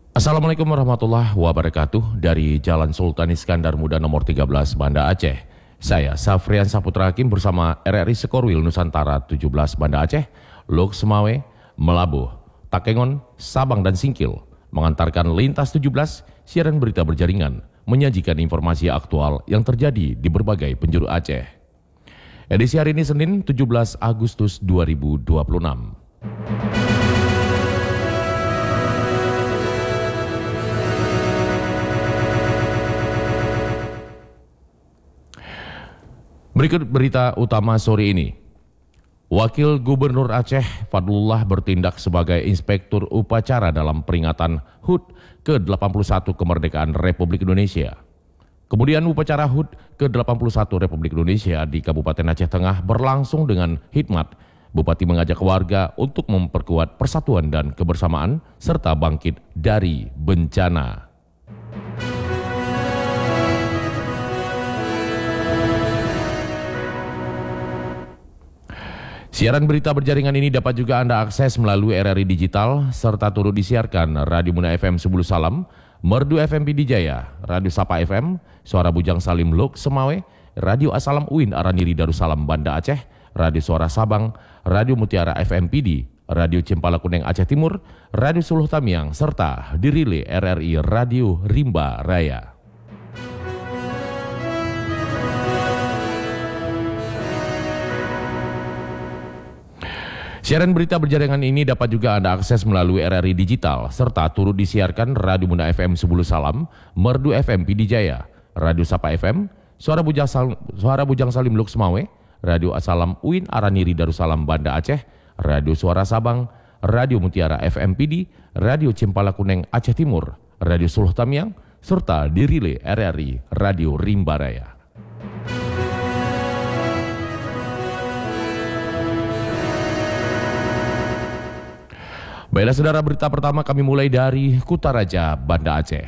Assalamualaikum warahmatullahi wabarakatuh. Dari Jalan Sultan Iskandar Muda nomor 13 Banda Aceh. Saya Safrian Saputra Hakim bersama RRI Sekorwil Nusantara 17 Banda Aceh, Lok Semawe, Melabuh, Takengon, Sabang dan Singkil mengantarkan lintas 17 siaran berita berjaringan menyajikan informasi aktual yang terjadi di berbagai penjuru Aceh. Edisi hari ini Senin 17 Agustus 2026. Berikut berita utama sore ini. Wakil Gubernur Aceh Fadlullah bertindak sebagai inspektur upacara dalam peringatan HUT ke-81 kemerdekaan Republik Indonesia. Kemudian upacara HUT ke-81 Republik Indonesia di Kabupaten Aceh Tengah berlangsung dengan hikmat. Bupati mengajak warga untuk memperkuat persatuan dan kebersamaan serta bangkit dari bencana. Siaran berita berjaringan ini dapat juga Anda akses melalui RRI Digital, serta turut disiarkan Radio Muna FM Sebulu Salam, Merdu FM Pidi Jaya, Radio Sapa FM, Suara Bujang Salim Lok Semawe, Radio Asalam UIN Araniri Darussalam Banda Aceh, Radio Suara Sabang, Radio Mutiara FM Pidi, Radio Cempala Kuneng Aceh Timur, Radio Suluh Tamiang, serta dirile RRI Radio Rimba Raya. Siaran berita berjaringan ini dapat juga Anda akses melalui RRI Digital, serta turut disiarkan Radio Muna FM Sebulu Salam, Merdu FM Pidi Jaya, Radio Sapa FM, Suara Bujang Salim Lok Semawe, Radio Asalam UIN Araniri Darussalam Banda Aceh, Radio Suara Sabang, Radio Mutiara FM Pidi, Radio Cempala Kuneng Aceh Timur, Radio Suluh Tamiang, serta dirile RRI Radio Rimba Raya. Baiklah saudara, berita pertama kami mulai dari Kutaraja, Banda Aceh.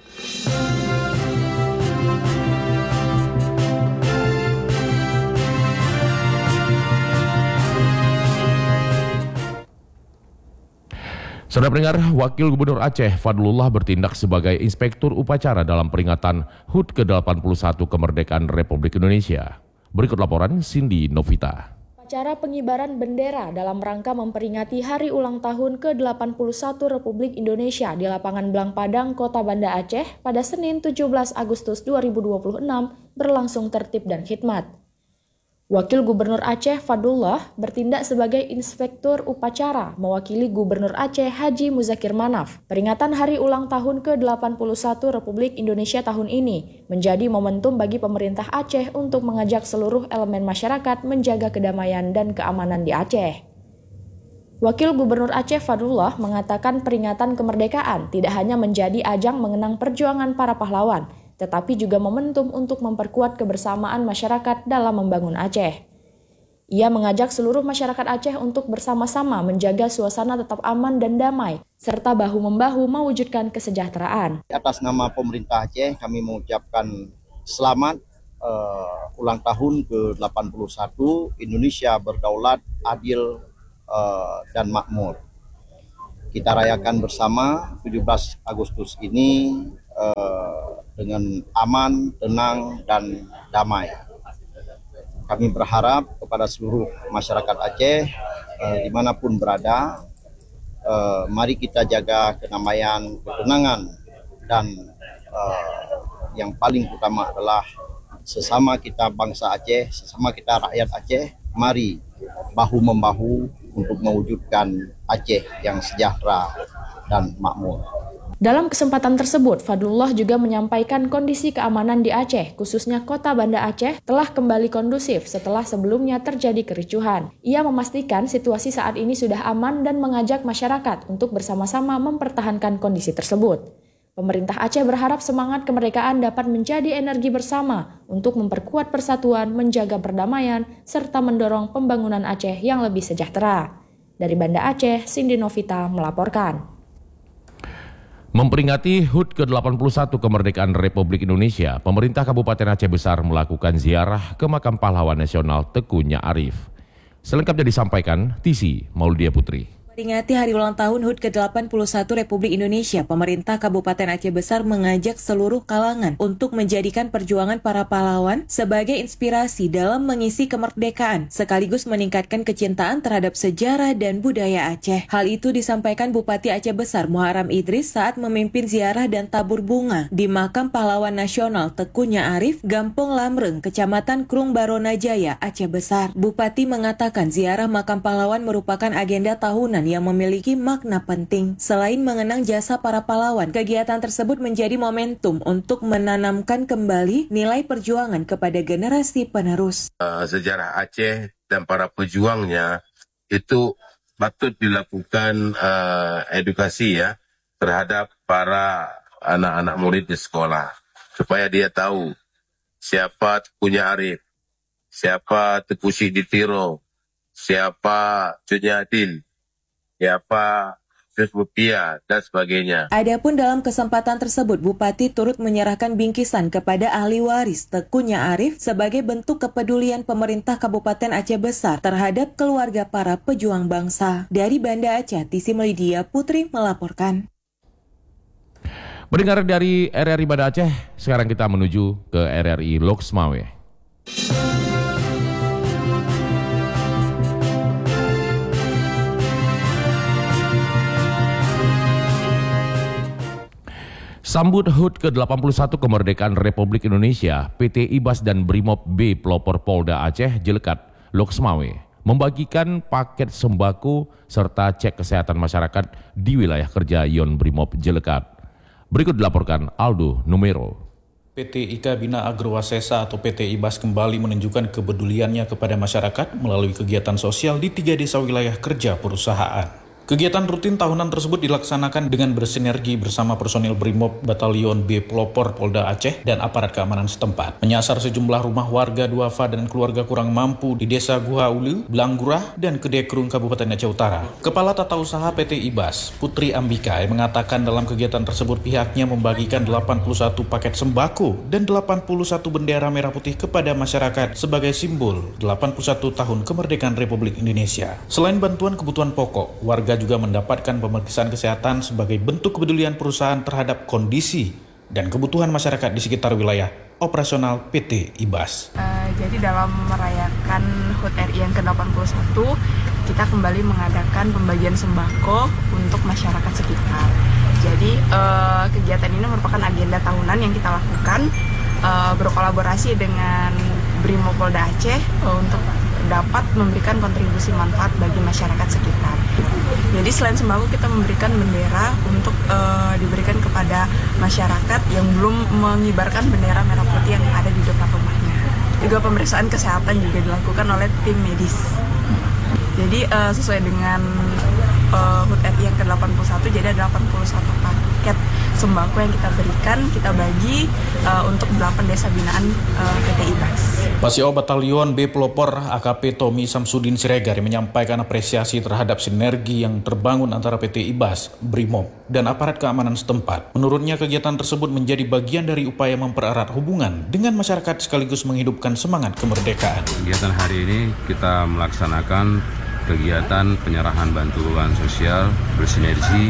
Saudara pendengar, Wakil Gubernur Aceh Fadlullah bertindak sebagai inspektur upacara dalam peringatan HUT ke-81 kemerdekaan Republik Indonesia. Berikut laporan Cindy Novita. Acara pengibaran bendera dalam rangka memperingati hari ulang tahun ke-81 Republik Indonesia di lapangan Blang Padang, Kota Banda Aceh pada Senin 17 Agustus 2026 berlangsung tertib dan khidmat. Wakil Gubernur Aceh Fadlullah bertindak sebagai inspektur upacara mewakili Gubernur Aceh Haji Muzakir Manaf. Peringatan hari ulang tahun ke-81 Republik Indonesia tahun ini menjadi momentum bagi pemerintah Aceh untuk mengajak seluruh elemen masyarakat menjaga kedamaian dan keamanan di Aceh. Wakil Gubernur Aceh Fadlullah mengatakan peringatan kemerdekaan tidak hanya menjadi ajang mengenang perjuangan para pahlawan, tetapi juga momentum untuk memperkuat kebersamaan masyarakat dalam membangun Aceh. Ia mengajak seluruh masyarakat Aceh untuk bersama-sama menjaga suasana tetap aman dan damai, serta bahu-membahu mewujudkan kesejahteraan. Atas nama pemerintah Aceh, kami mengucapkan selamat ulang tahun ke-81 Indonesia berdaulat, adil, dan makmur. Kita rayakan bersama 17 Agustus ini dengan aman, tenang, dan damai. Kami berharap kepada seluruh masyarakat Aceh, dimanapun berada, mari kita jaga kedamaian, ketenangan, dan yang paling utama adalah sesama kita bangsa Aceh, sesama kita rakyat Aceh, mari bahu-membahu untuk mewujudkan Aceh yang sejahtera dan makmur. Dalam kesempatan tersebut, Fadlullah juga menyampaikan kondisi keamanan di Aceh, khususnya Kota Banda Aceh, telah kembali kondusif setelah sebelumnya terjadi kericuhan. Ia memastikan situasi saat ini sudah aman dan mengajak masyarakat untuk bersama-sama mempertahankan kondisi tersebut. Pemerintah Aceh berharap semangat kemerdekaan dapat menjadi energi bersama untuk memperkuat persatuan, menjaga perdamaian, serta mendorong pembangunan Aceh yang lebih sejahtera. Dari Banda Aceh, Cindy Novita melaporkan. Memperingati HUT ke-81 kemerdekaan Republik Indonesia, pemerintah Kabupaten Aceh Besar melakukan ziarah ke makam pahlawan nasional Teku Nya Arif. Selengkapnya disampaikan Tisi Maulidia Putri. Peringati hari ulang tahun HUT ke-81 Republik Indonesia, pemerintah Kabupaten Aceh Besar mengajak seluruh kalangan untuk menjadikan perjuangan para pahlawan sebagai inspirasi dalam mengisi kemerdekaan, sekaligus meningkatkan kecintaan terhadap sejarah dan budaya Aceh. Hal itu disampaikan Bupati Aceh Besar Muharram Idris saat memimpin ziarah dan tabur bunga di Makam Pahlawan Nasional Tekunya Arif, Gampong Lamreng, Kecamatan Krung Barona Jaya, Aceh Besar. Bupati mengatakan ziarah Makam Pahlawan merupakan agenda tahunan yang memiliki makna penting. Selain mengenang jasa para pahlawan, kegiatan tersebut menjadi momentum untuk menanamkan kembali nilai perjuangan kepada generasi penerus. Sejarah Aceh dan para pejuangnya itu patut dilakukan edukasi ya terhadap para anak-anak murid di sekolah supaya dia tahu siapa Tekunya Arif, siapa Teku Syihdi Tiro, siapa Cunyadin, siapa Fesbupia, dan sebagainya. Adapun dalam kesempatan tersebut, Bupati turut menyerahkan bingkisan kepada ahli waris Tekunya Arif sebagai bentuk kepedulian pemerintah Kabupaten Aceh Besar terhadap keluarga para pejuang bangsa. Dari Banda Aceh, Tisi Melidia Putri melaporkan. Mendengar dari RRI Banda Aceh, sekarang kita menuju ke RRI Loksmawe. Sambut HUT ke-81 kemerdekaan Republik Indonesia, PT IBAS dan Brimob B Pelopor Polda Aceh Jelekat Loksmawe membagikan paket sembako serta cek kesehatan masyarakat di wilayah kerja Yon Brimob Jelekat. Berikut dilaporkan Aldo Numero. PT IKA Bina Agrowasesa atau PT IBAS kembali menunjukkan kepeduliannya kepada masyarakat melalui kegiatan sosial di 3 desa wilayah kerja perusahaan. Kegiatan rutin tahunan tersebut dilaksanakan dengan bersinergi bersama personil Brimob Batalion B Pelopor Polda Aceh dan aparat keamanan setempat. Menyasar sejumlah rumah warga duafa dan keluarga kurang mampu di Desa Guha Ulu, Belanggurah, dan Kedekrung, Kabupaten Aceh Utara. Kepala Tata Usaha PT IBAS, Putri Ambika, mengatakan dalam kegiatan tersebut pihaknya membagikan 81 paket sembako dan 81 bendera merah putih kepada masyarakat sebagai simbol 81 tahun kemerdekaan Republik Indonesia. Selain bantuan kebutuhan pokok, warga juga mendapatkan pemeriksaan kesehatan sebagai bentuk kepedulian perusahaan terhadap kondisi dan kebutuhan masyarakat di sekitar wilayah operasional PT IBAS. Jadi dalam merayakan HUT RI yang ke-81, kita kembali mengadakan pembagian sembako untuk masyarakat sekitar. Jadi kegiatan ini merupakan agenda tahunan yang kita lakukan berkolaborasi dengan Brimob Polda Aceh untuk dapat memberikan kontribusi manfaat bagi masyarakat sekitar. Jadi selain sembako kita memberikan bendera untuk diberikan kepada masyarakat yang belum mengibarkan bendera merah putih yang ada di depan rumahnya. Juga pemeriksaan kesehatan juga dilakukan oleh tim medis. Jadi sesuai dengan HUT RI yang ke-81, jadi ada 81 paket sembako yang kita berikan, kita bagi untuk 8 desa binaan PT IBAS. Pasio Batalion B Pelopor AKP Tommy Samsudin Siregar menyampaikan apresiasi terhadap sinergi yang terbangun antara PT IBAS, Brimob, dan aparat keamanan setempat. Menurutnya kegiatan tersebut menjadi bagian dari upaya mempererat hubungan dengan masyarakat sekaligus menghidupkan semangat kemerdekaan. Kegiatan hari ini kita melaksanakan kegiatan penyerahan bantuan sosial bersinergi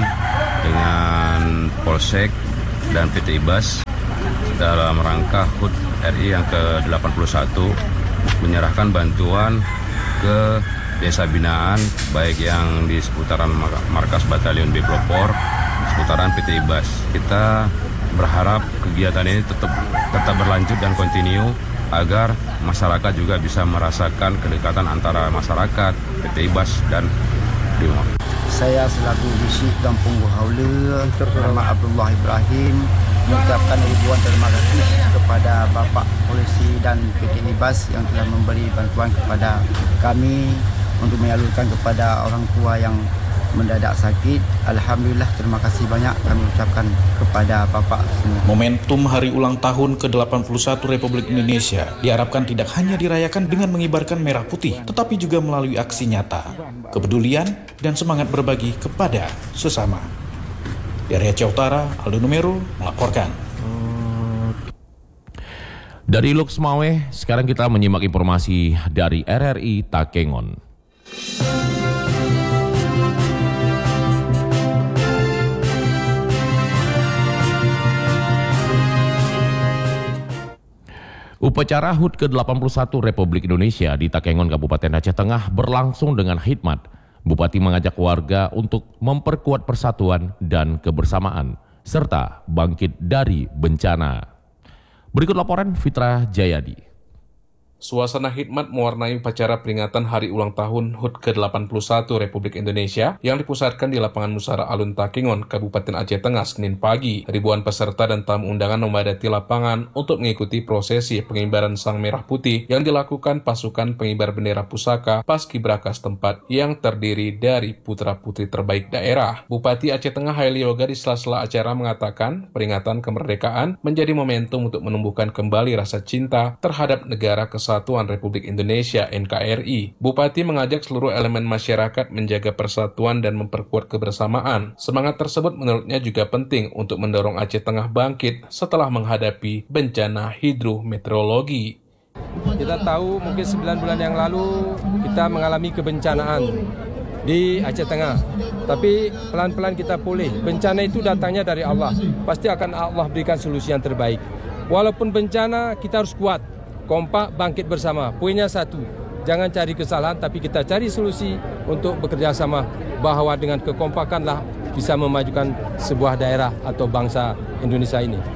dengan Polsek dan PT IBAS dalam rangka HUT RI yang ke-81 menyerahkan bantuan ke desa binaan baik yang di seputaran markas Batalion B Pelopor, seputaran PT IBAS. Kita berharap kegiatan ini tetap berlanjut dan kontinu agar masyarakat juga bisa merasakan kedekatan antara masyarakat, PT IBAS, dan Brimob. Saya selaku Bisik Kampung Guhaule, nama Abdullah Ibrahim, mengucapkan ribuan terima kasih kepada Bapak Polisi dan PT IBAS yang telah memberi bantuan kepada kami untuk menyalurkan kepada orang tua yang mendadak sakit. Alhamdulillah, terima kasih banyak kami ucapkan kepada Bapak semua. Momentum Hari Ulang Tahun ke-81 Republik Indonesia diharapkan tidak hanya dirayakan dengan mengibarkan merah putih, tetapi juga melalui aksi nyata, kepedulian, dan semangat berbagi kepada sesama. Dari Aceh Utara, Aldo Numero melaporkan. Dari Loksmawe, sekarang kita menyimak informasi dari RRI Takengon. Upacara HUT ke-81 Republik Indonesia di Takengon, Kabupaten Aceh Tengah berlangsung dengan hikmat. Bupati mengajak warga untuk memperkuat persatuan dan kebersamaan, serta bangkit dari bencana. Berikut laporan Fitra Jayadi. Suasana hikmat mewarnai upacara peringatan Hari Ulang Tahun HUT ke-81 Republik Indonesia yang dipusatkan di Lapangan Musara Alun Takengon, Kabupaten Aceh Tengah, Senin pagi. Ribuan peserta dan tamu undangan memadati lapangan untuk mengikuti prosesi pengibaran Sang Merah Putih yang dilakukan pasukan pengibar bendera pusaka Paskibraka setempat yang terdiri dari putra-putri terbaik daerah. Bupati Aceh Tengah Haili Yoga di sela-sela acara mengatakan peringatan kemerdekaan menjadi momentum untuk menumbuhkan kembali rasa cinta terhadap negara Kesatuan Republik Indonesia (NKRI). Bupati mengajak seluruh elemen masyarakat menjaga persatuan dan memperkuat kebersamaan. Semangat tersebut menurutnya juga penting untuk mendorong Aceh Tengah bangkit setelah menghadapi bencana hidrometeorologi. Kita tahu mungkin 9 bulan yang lalu kita mengalami kebencanaan di Aceh Tengah. Tapi pelan-pelan kita pulih. Bencana itu datangnya dari Allah. Pasti akan Allah berikan solusi yang terbaik. Walaupun bencana, kita harus kuat, kompak, bangkit bersama. Poinnya satu, jangan cari kesalahan, tapi kita cari solusi untuk bekerja sama, bahwa dengan kekompakanlah bisa memajukan sebuah daerah atau bangsa Indonesia ini.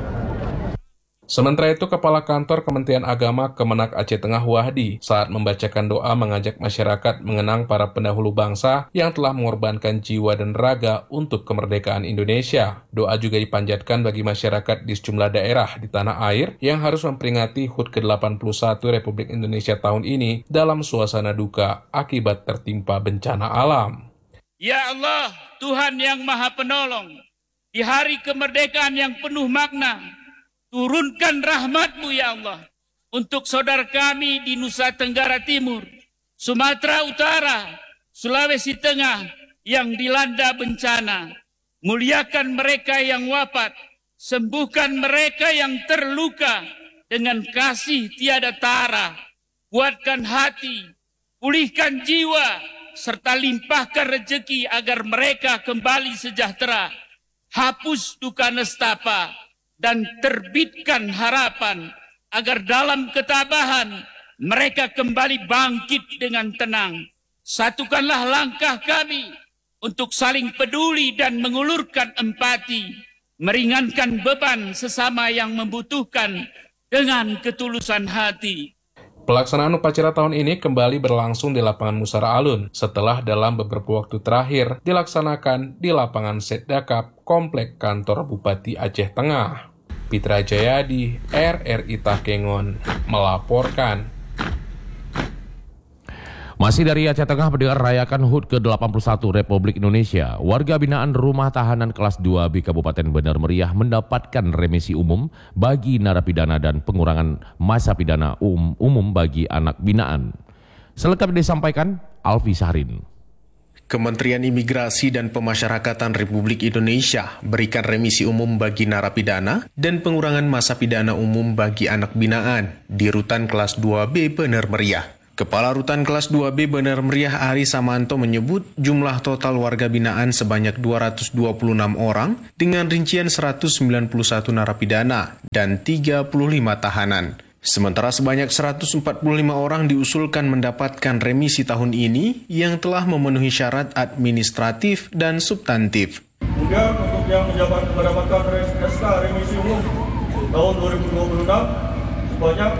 Sementara itu, Kepala Kantor Kementerian Agama Kemenak Aceh Tengah Wahdi saat membacakan doa mengajak masyarakat mengenang para pendahulu bangsa yang telah mengorbankan jiwa dan raga untuk kemerdekaan Indonesia. Doa juga dipanjatkan bagi masyarakat di sejumlah daerah di tanah air yang harus memperingati HUT ke-81 Republik Indonesia tahun ini dalam suasana duka akibat tertimpa bencana alam. Ya Allah, Tuhan yang Maha Penolong, di hari kemerdekaan yang penuh makna, turunkan rahmat-Mu ya Allah untuk saudara kami di Nusa Tenggara Timur, Sumatera Utara, Sulawesi Tengah yang dilanda bencana. Muliakan mereka yang wafat, sembuhkan mereka yang terluka dengan kasih tiada tara. Kuatkan hati, pulihkan jiwa, serta limpahkan rezeki agar mereka kembali sejahtera. Hapus duka nestapa dan terbitkan harapan agar dalam ketabahan mereka kembali bangkit dengan tenang. Satukanlah langkah kami untuk saling peduli dan mengulurkan empati, meringankan beban sesama yang membutuhkan dengan ketulusan hati. Pelaksanaan upacara tahun ini kembali berlangsung di Lapangan Musara Alun setelah dalam beberapa waktu terakhir dilaksanakan di Lapangan Setdakap, Komplek Kantor Bupati Aceh Tengah. Fitra Jayadi, RRI Takengon, melaporkan. Masih dari Aceh Tengah, pendengar, rayakan HUT ke-81 Republik Indonesia. Warga binaan Rumah Tahanan Kelas 2B Kabupaten Bener Meriah mendapatkan remisi umum bagi narapidana dan pengurangan masa pidana umum bagi anak binaan. Selengkapnya disampaikan Alfi Sahrin. Kementerian Imigrasi dan Pemasyarakatan Republik Indonesia berikan remisi umum bagi narapidana dan pengurangan masa pidana umum bagi anak binaan di Rutan Kelas 2B Bener Meriah. Kepala Rutan Kelas 2B Bener Meriah Ari Samanto menyebut jumlah total warga binaan sebanyak 226 orang dengan rincian 191 narapidana dan 35 tahanan. Sementara sebanyak 145 orang diusulkan mendapatkan remisi tahun ini yang telah memenuhi syarat administratif dan substantif. Kemudian untuk yang mendapatkan SK remisi umum tahun 2026 sebanyak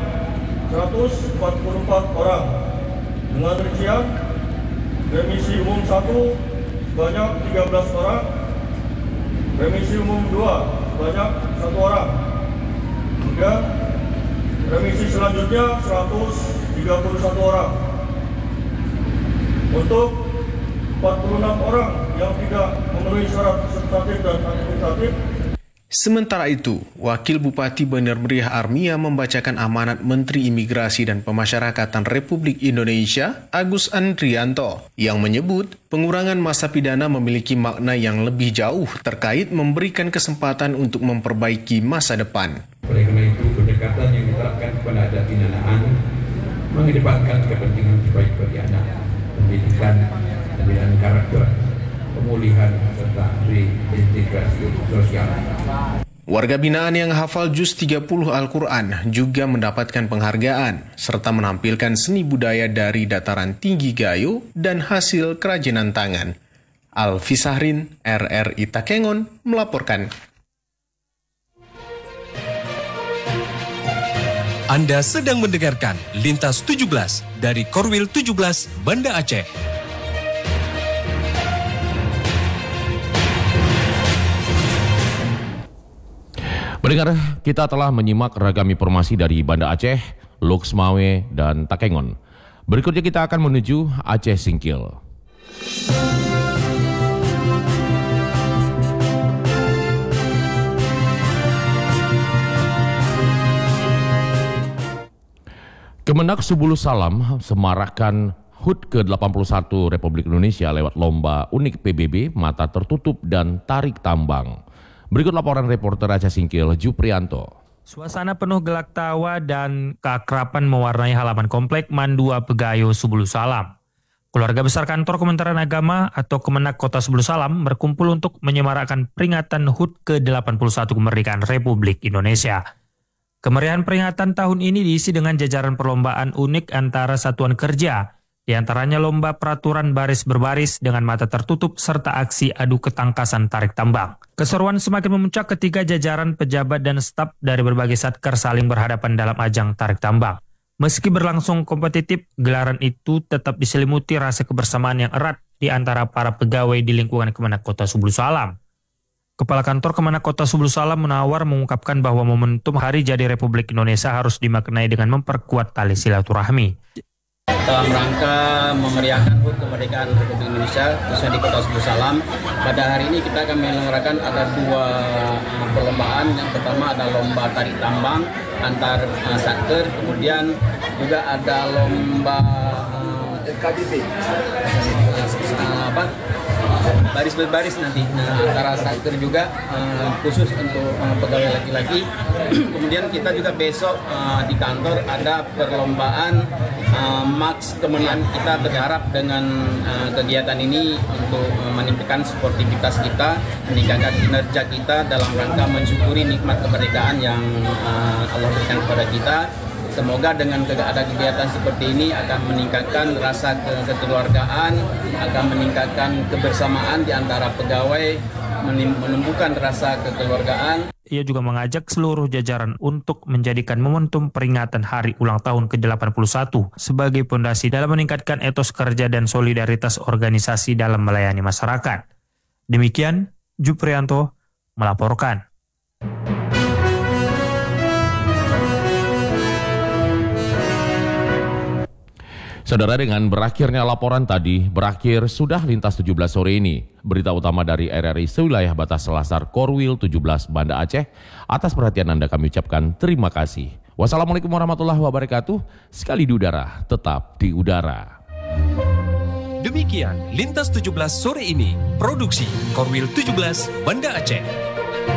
144 orang dengan rincian remisi umum 1 sebanyak 13 orang, remisi umum 2 sebanyak 1 orang. Kemudian remisi selanjutnya 131 orang. Untuk 46 orang yang tidak memenuhi syarat substantif dan administratif. Sementara itu, Wakil Bupati Bener Meriah Armia membacakan amanat Menteri Imigrasi dan Pemasyarakatan Republik Indonesia, Agus Andrianto, yang menyebut pengurangan masa pidana memiliki makna yang lebih jauh terkait memberikan kesempatan untuk memperbaiki masa depan. Oleh karena itu, pendekatan yang diterapkan kepada adat binaan mengedepankan kepentingan terbaik bagi anak, pendidikan, pembinaan karakter, pemulihan serta reintegrasi sosial. Warga binaan yang hafal juz 30 Al-Quran juga mendapatkan penghargaan serta menampilkan seni budaya dari dataran tinggi Gayo dan hasil kerajinan tangan. Alfi Sahrin, RRI Takengon, melaporkan. Anda sedang mendengarkan Lintas 17 dari Korwil 17 Banda Aceh. Pendengar, kita telah menyimak ragam informasi dari Banda Aceh, Lok Semawe, dan Takengon. Berikutnya kita akan menuju Aceh Singkil. Kemenak Subulus Salam semarakkan HUT ke-81 Republik Indonesia lewat lomba unik PBB, mata tertutup dan tarik tambang. Berikut laporan reporter Aceh Singkil, Juprianto. Suasana penuh gelak tawa dan keakraban mewarnai halaman komplek Mandua Pegayo Subulus Salam. Keluarga besar kantor Kementerian Agama atau Kemenak Kota Subulus Salam berkumpul untuk menyemarakkan peringatan HUT ke-81 kemerdekaan Republik Indonesia. Kemeriahan peringatan tahun ini diisi dengan jajaran perlombaan unik antara satuan kerja, di antaranya lomba peraturan baris berbaris dengan mata tertutup serta aksi adu ketangkasan tarik tambang. Keseruan semakin memuncak ketika jajaran pejabat dan staf dari berbagai satker saling berhadapan dalam ajang tarik tambang. Meski berlangsung kompetitif, gelaran itu tetap diselimuti rasa kebersamaan yang erat di antara para pegawai di lingkungan Kemenak Kota Subulus Salam. Kepala Kantor Kemenak Kota Subulus Salam Munawar mengungkapkan bahwa momentum Hari Jadi Republik Indonesia harus dimaknai dengan memperkuat tali silaturahmi. Dalam rangka memeriahkan HUT kemerdekaan Republik Indonesia, khususnya di Kota Subulus Salam, pada hari ini kita akan menyelenggarakan ada dua perlombaan. Yang pertama ada lomba tarik tambang antar satker, kemudian juga ada lomba baris berbaris nanti antara satker juga khusus untuk pegawai laki-laki. Kemudian kita juga besok di kantor ada perlombaan Max Kemenang. Kita berharap dengan kegiatan ini untuk meningkatkan sportivitas kita, meningkatkan kinerja kita dalam rangka mensyukuri nikmat kemerdekaan yang Allah berikan kepada kita. Semoga dengan ada kegiatan seperti ini akan meningkatkan rasa kekeluargaan, akan meningkatkan kebersamaan di antara pegawai, menumbuhkan rasa kekeluargaan. Ia juga mengajak seluruh jajaran untuk menjadikan momentum peringatan Hari Ulang Tahun ke-81 sebagai fondasi dalam meningkatkan etos kerja dan solidaritas organisasi dalam melayani masyarakat. Demikian, Juprianto melaporkan. Saudara, dengan berakhirnya laporan tadi, berakhir sudah Lintas 17 sore ini. Berita utama dari RRI sewilayah batas Selasar Korwil 17 Banda Aceh. Atas perhatian Anda kami ucapkan terima kasih. Wassalamualaikum warahmatullahi wabarakatuh. Sekali di udara, tetap di udara. Demikian Lintas 17 sore ini. Produksi Korwil 17 Banda Aceh.